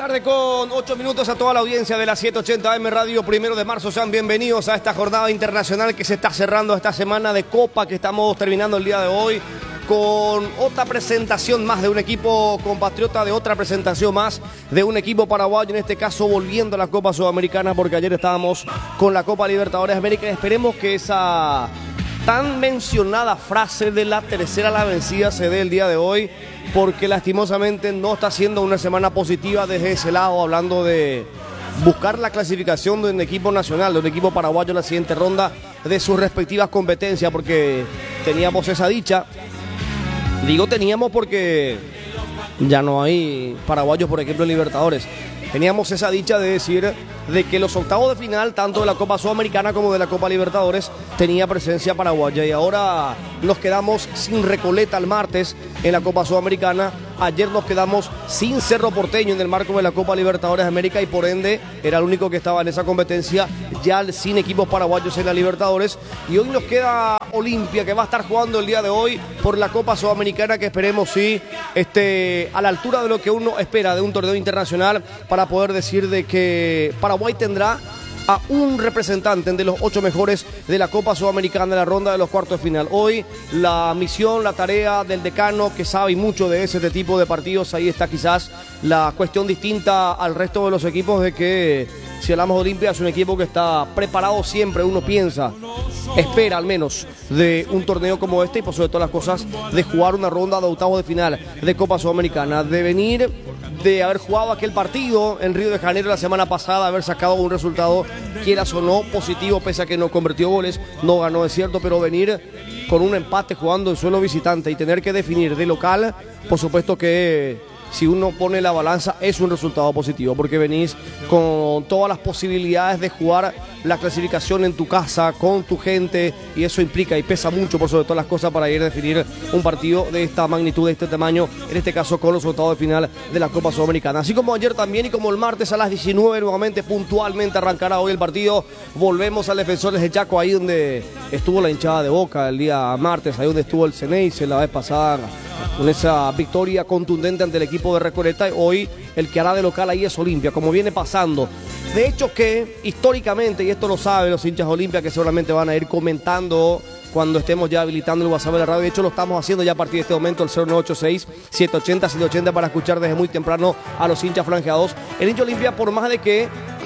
tarde con 8 minutos a toda la audiencia de la 780 AM Radio 1 de marzo. Sean bienvenidos a esta jornada internacional que se está cerrando esta semana de Copa que estamos terminando el día de hoy con otra presentación más de un equipo compatriota, de otra presentación más de un equipo paraguayo, en este caso volviendo a la Copa Sudamericana, porque ayer estábamos con la Copa Libertadores de América. Esperemos que esa tan mencionada frase de la tercera a la vencida se dé el día de hoy, porque lastimosamente no está siendo una semana positiva desde ese lado, hablando de buscar la clasificación de un equipo nacional, de un equipo paraguayo en la siguiente ronda de sus respectivas competencias, porque teníamos esa dicha. Digo teníamos porque ya no hay paraguayos, por ejemplo, en Libertadores. Teníamos esa dicha de decir de que los octavos de final, tanto de la Copa Sudamericana como de la Copa Libertadores, tenía presencia paraguaya. Y ahora nos quedamos sin Recoleta el martes en la Copa Sudamericana. Ayer nos quedamos sin Cerro Porteño en el marco de la Copa Libertadores de América y por ende era el único que estaba en esa competencia, ya sin equipos paraguayos en la Libertadores. Y hoy nos queda Olimpia, que va a estar jugando el día de hoy por la Copa Sudamericana, que esperemos sí esté a la altura de lo que uno espera de un torneo internacional, para poder decir de que Paraguay tendrá a un representante de los 8 mejores de la Copa Sudamericana en la ronda de los cuartos de final. Hoy la misión, la tarea del decano, que sabe mucho de ese tipo de partidos. Ahí está quizás la cuestión distinta al resto de los equipos, de que si hablamos de Olimpia es un equipo que está preparado siempre, uno piensa, espera al menos, de un torneo como este, y por sobre todas las cosas de jugar una ronda de octavos de final de Copa Sudamericana, de venir de haber jugado aquel partido en Río de Janeiro la semana pasada, haber sacado un resultado, quieras o no, positivo, pese a que no convirtió goles, no ganó, es cierto, pero venir con un empate jugando en suelo visitante y tener que definir de local, por supuesto que si uno pone la balanza es un resultado positivo, porque venís con todas las posibilidades de jugar la clasificación en tu casa, con tu gente, y eso implica y pesa mucho por sobre todas las cosas para ir a definir un partido de esta magnitud, de este tamaño, en este caso con los resultados de final de la Copa Sudamericana. Así como ayer también, y como el martes a las 19 nuevamente puntualmente arrancará hoy el partido. Volvemos al Defensores del Chaco, ahí donde estuvo la hinchada de Boca el día martes, ahí donde estuvo el Ceneice la vez pasada, con esa victoria contundente ante el equipo de Recoleta. Hoy el que hará de local ahí es Olimpia, como viene pasando. De hecho que históricamente, y esto lo saben los hinchas de Olimpia, que seguramente van a ir comentando cuando estemos ya habilitando el WhatsApp de la radio. De hecho lo estamos haciendo ya a partir de este momento, el 0986-780-780, para escuchar desde muy temprano a los hinchas franjeados. El hincha Olimpia, por más de que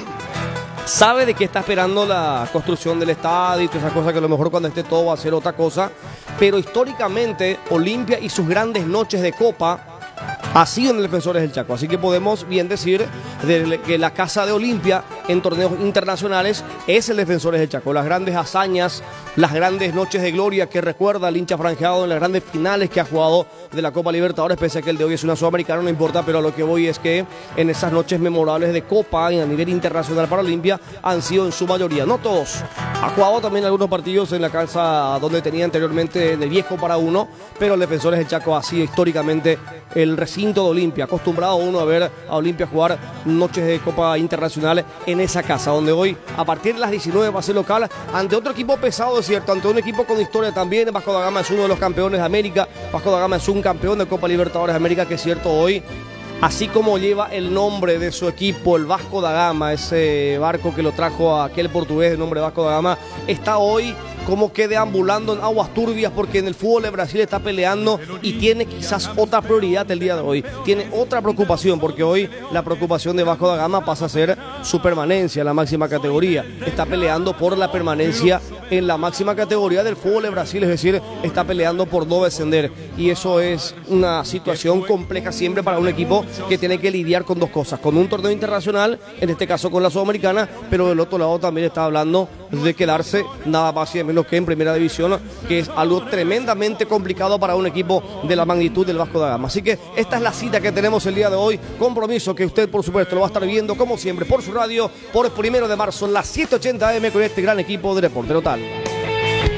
sabe de que está esperando la construcción del estadio y todas esas cosas, que a lo mejor cuando esté todo va a ser otra cosa, pero históricamente Olimpia y sus grandes noches de Copa ha sido en el Defensores del Chaco. Así que podemos bien decir que la casa de Olimpia en torneos internacionales es el Defensores del Chaco. Las grandes hazañas, las grandes noches de gloria que recuerda el hincha franjeado, en las grandes finales que ha jugado de la Copa Libertadores, pese a que el de hoy es una Sudamericana, no importa, pero a lo que voy es que en esas noches memorables de Copa y a nivel internacional para Olimpia han sido en su mayoría, no todos. Ha jugado también algunos partidos en la casa donde tenía anteriormente en el viejo para uno, pero el Defensores del Chaco ha sido históricamente el recinto de Olimpia, acostumbrado uno a ver a Olimpia jugar noches de Copa Internacional en esa casa, donde hoy a partir de las 19 va a ser local ante otro equipo pesado, es cierto, ante un equipo con historia también. Vasco da Gama es uno de los campeones de América, Vasco da Gama es un campeón de Copa Libertadores de América, que es cierto, hoy, así como lleva el nombre de su equipo, el Vasco da Gama, ese barco que lo trajo a aquel portugués de nombre Vasco da Gama, está hoy como que deambulando en aguas turbias, porque en el fútbol de Brasil está peleando y tiene quizás otra prioridad el día de hoy. Tiene otra preocupación, porque hoy la preocupación de Vasco da Gama pasa a ser su permanencia en la máxima categoría. Está peleando por la permanencia en la máxima categoría del fútbol de Brasil, es decir, está peleando por no descender. Y eso es una situación compleja siempre para un equipo que tiene que lidiar con dos cosas: con un torneo internacional, en este caso con la Sudamericana, pero del otro lado también está hablando de quedarse nada más y menos que en primera división, que es algo tremendamente complicado para un equipo de la magnitud del Vasco da Gama. Así que esta es la cita que tenemos el día de hoy, compromiso que usted por supuesto lo va a estar viendo como siempre por su radio, por 1 de marzo, en las 780 AM, con este gran equipo de Deporte Total.